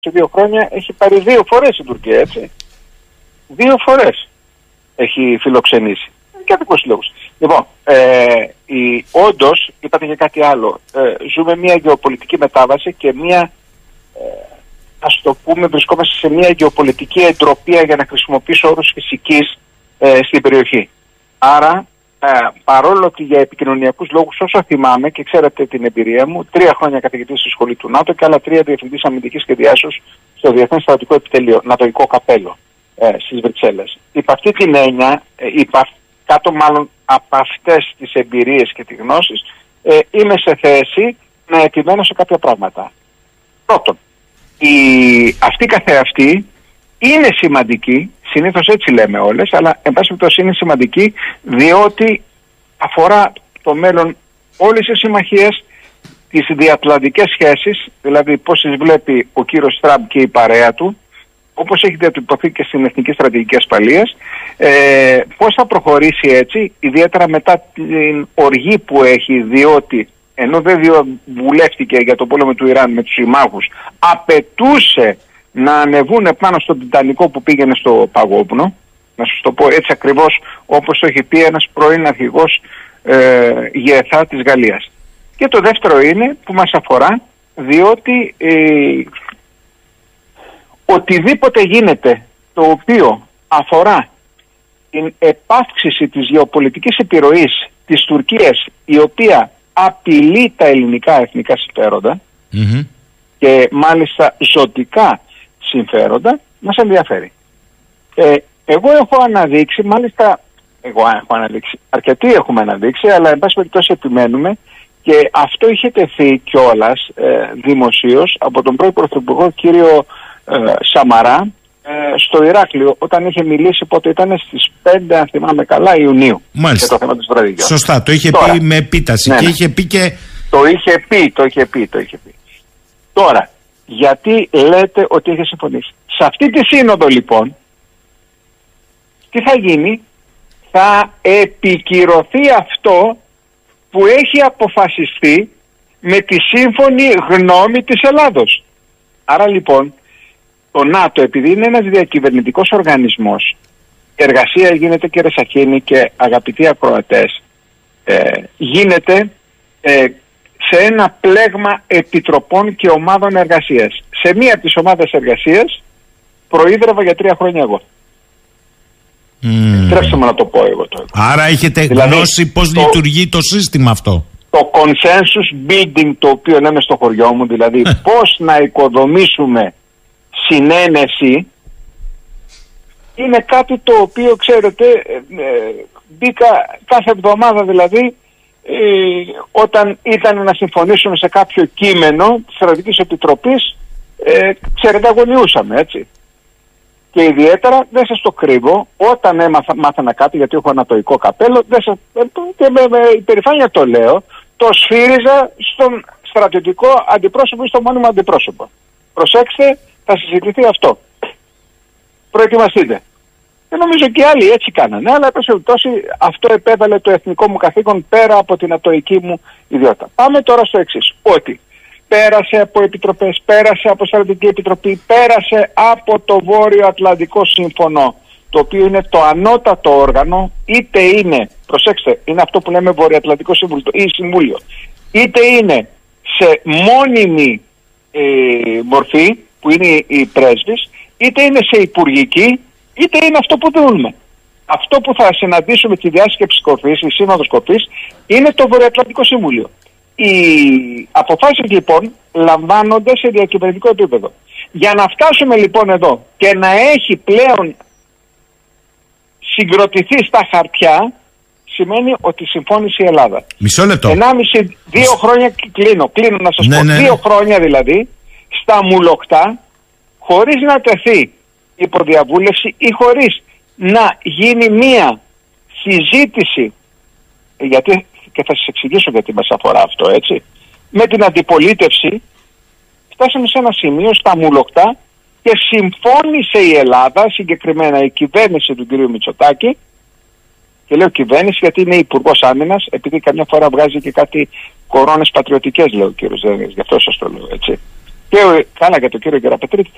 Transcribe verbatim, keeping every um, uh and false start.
σε δύο χρόνια έχει πάρει δύο φορές η Τουρκία, έτσι. Δύο φορές έχει φιλοξενήσει. Για δικούς λόγους. Λοιπόν, ε, η, όντως, είπατε και κάτι άλλο, ε, ζούμε μια γεωπολιτική μετάβαση και μια, ε, ας το πούμε, βρισκόμαστε σε μια γεωπολιτική εντροπία, για να χρησιμοποιήσω όρους φυσικής, ε, στην περιοχή. Άρα, ε, παρόλο ότι για επικοινωνιακούς λόγους, όσο θυμάμαι και ξέρετε την εμπειρία μου, τρία χρόνια καθηγητής στη σχολή του ΝΑΤΟ και άλλα τρία διευθυντής αμυντικής σχεδιάσεως στο Διεθνές Στρατιωτικό Επιτελείο, νατοϊκό καπέλο, ε, στις Βρυξέλλες. Υπ' αυτή την έννοια, ε, υπ' κάτω μάλλον από αυτές τις εμπειρίες και τις γνώσεις, ε, είμαι σε θέση να επιμένω σε κάποια πράγματα. Πρώτον, η, αυτή καθεαυτή είναι σημαντική, συνήθως έτσι λέμε όλες, αλλά εν πάση περιπτώσει είναι σημαντική διότι αφορά το μέλλον όλες τις συμμαχίες, τις διατλαντικές σχέσεις, δηλαδή πώς τις βλέπει ο κύριος Τραμπ και η παρέα του, όπως έχει διατυπωθεί και στην Εθνική Στρατηγική Ασφαλείας, ε, πώς θα προχωρήσει έτσι, ιδιαίτερα μετά την οργή που έχει, διότι ενώ δεν διαβουλεύτηκε για το πόλεμο του Ιράν με τους συμμάχους, απαιτούσε να ανεβούν πάνω στον Τιτανικό που πήγαινε στο παγόβουνο, να σας το πω έτσι ακριβώς όπως το έχει πει ένας πρώην αρχηγός ε, ΓΕΘΑ της Γαλλίας. Και το δεύτερο είναι που μας αφορά, διότι ε, οτιδήποτε γίνεται το οποίο αφορά την επαύξηση της γεωπολιτικής επιρροής της Τουρκίας, η οποία απειλεί τα ελληνικά εθνικά συμφέροντα mm-hmm. και μάλιστα ζωτικά συμφέροντα, μας ενδιαφέρει. Ε, εγώ έχω αναδείξει, μάλιστα εγώ έχω αναδείξει, αρκετοί έχουμε αναδείξει, αλλά εν πάση περιπτώσει επιμένουμε, και αυτό είχε τεθεί κιόλας ε, δημοσίως από τον πρώην Πρωθυπουργό κύριο ε, Σαμαρά ε, στο Ηράκλειο, όταν είχε μιλήσει, πότε ήταν, στις πέντε, αν θυμάμαι καλά, Ιουνίου. Μάλιστα. Για το θέμα της στρατηγικής. Σωστά, το είχε Τώρα, πει με επίταση ναι, και είχε πει και... Το είχε πει, το είχε πει, το είχε πει. Τώρα, γιατί λέτε ότι είχε συμφωνήσει? Σε αυτή τη σύνοδο λοιπόν, τι θα γίνει? Θα επικυρωθεί αυτό που έχει αποφασιστεί με τη σύμφωνη γνώμη της Ελλάδος. Άρα λοιπόν το ΝΑΤΟ, επειδή είναι ένας διακυβερνητικός οργανισμός, η εργασία γίνεται, κύριε Σαχίνη και αγαπητοί ακροατές, ε, γίνεται ε, σε ένα πλέγμα επιτροπών και ομάδων εργασίας. Σε μία από τις ομάδες εργασίας προείδρευα για τρία χρόνια εγώ. Επιτρέψτε μου να το πω εγώ τώρα. Άρα έχετε δηλαδή, γνώση πώς το, λειτουργεί το σύστημα αυτό. Το consensus building, το οποίο λέμε στο χωριό μου, δηλαδή πώς να οικοδομήσουμε συνένεση, είναι κάτι το οποίο, ξέρετε, ε, μπήκα κάθε εβδομάδα δηλαδή, ε, όταν ήταν να συμφωνήσουμε σε κάποιο κείμενο της Στρατηγικής Επιτροπής, ε, ξέρετε, αγωνιούσαμε, έτσι. Και ιδιαίτερα, δεν σας το κρύβω, όταν έμαθα, μάθανα κάτι, γιατί έχω ανατοϊκό καπέλο, δεν σας, και με, με υπερηφάνεια το λέω, το σφύριζα στον στρατιωτικό αντιπρόσωπο ή στο μόνιμο αντιπρόσωπο. Προσέξτε, θα συζητηθεί αυτό. Προετοιμαστείτε. Και νομίζω και άλλοι έτσι κάνανε, αλλά επεσπτώσει αυτό επέβαλε το εθνικό μου καθήκον πέρα από την ατοϊκή μου ιδιότητα. Πάμε τώρα στο εξής, ότι πέρασε από επιτροπές, πέρασε από στρατηγική επιτροπή, πέρασε από το Βόρειο Ατλαντικό Σύμφωνο, το οποίο είναι το ανώτατο όργανο, είτε είναι, προσέξτε, είναι αυτό που λέμε Βορειοατλαντικό Συμβούλιο ή Συμβούλιο, είτε είναι σε μόνιμη ε, μορφή, που είναι οι πρέσβεις, είτε είναι σε υπουργική, είτε είναι αυτό που δούμε. Αυτό που θα συναντήσουμε στη διάσκεψη κορφής, η σύνοδος κορφής, είναι το Βορειοατλαντικό Συμβούλιο. Οι αποφάσεις λοιπόν λαμβάνονται σε διακυβερνητικό επίπεδο. Για να φτάσουμε λοιπόν εδώ και να έχει πλέον συγκροτηθεί στα χαρτιά, σημαίνει ότι συμφώνησε η Ελλάδα. Μισό λεπτό. Ενάμιση, δύο χρόνια, κλείνω, κλείνω να σας ναι, πω, ναι, ναι. δύο χρόνια δηλαδή, στα μουλοκτά, χωρίς να τεθεί υποδιαβούλευση ή χωρίς να γίνει μία συζήτηση, γιατί, και θα σας εξηγήσω γιατί μας αφορά αυτό, έτσι, με την αντιπολίτευση, φτάσαμε σε ένα σημείο στα μουλοκτά και συμφώνησε η Ελλάδα, συγκεκριμένα η κυβέρνηση του κ. Μητσοτάκη, και λέω κυβέρνηση γιατί είναι υπουργός άμυνας, επειδή καμιά φορά βγάζει και κάτι κορώνες πατριωτικές, λέει ο κ. Δένδιας, γι' αυτό σας το λέω, έτσι. Και καλά για τον κύριο Γεραπετρίτη,